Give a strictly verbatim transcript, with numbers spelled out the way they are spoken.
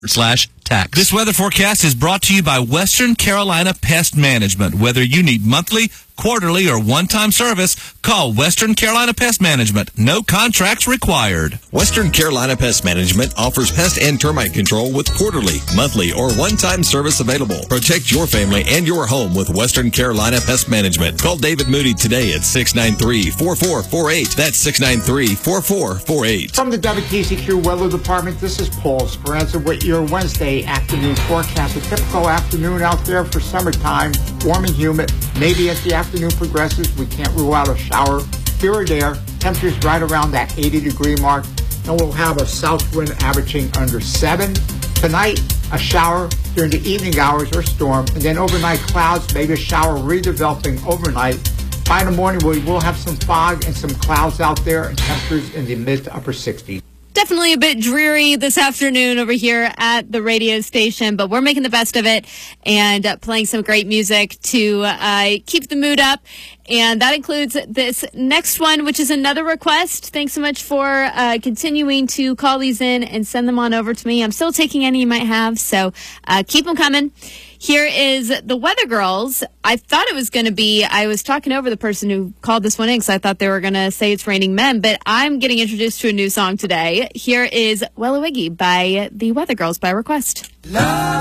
slash tax. This weather forecast is brought to you by Western Carolina Pest Management. Whether you need monthly, quarterly, or one-time service, call Western Carolina Pest Management. No contracts required. Western Carolina Pest Management offers pest and termite control with quarterly, monthly, or one-time service available. Protect your family and your home with Western Carolina Pest Management. Call David Moody today at six nine three, four four four eight. That's six nine three, four four four eight. From the W K Z Q Weather Department, this is Paul Speranza with your Wednesday afternoon forecast. A typical afternoon out there for summertime, warm and humid. Maybe as the afternoon progresses, we can't rule out a shower here or there. Temperatures right around that eighty degree mark, and we'll have a south wind averaging under seven. Tonight, a shower during the evening hours or storm, and then overnight clouds, maybe a shower redeveloping overnight. By the morning, we will have some fog and some clouds out there, and temperatures in the mid to upper sixties. Definitely a bit dreary this afternoon over here at the radio station, but we're making the best of it and uh, playing some great music to uh, keep the mood up. And that includes this next one, which is another request. Thanks so much for uh, continuing to call these in and send them on over to me. I'm still taking any you might have, so uh, keep them coming. Here is the Weather Girls. I thought it was going to be, I was talking over the person who called this one in because I thought they were going to say It's Raining Men, but I'm getting introduced to a new song today. Here is Wella Wiggy by the Weather Girls by request. Love.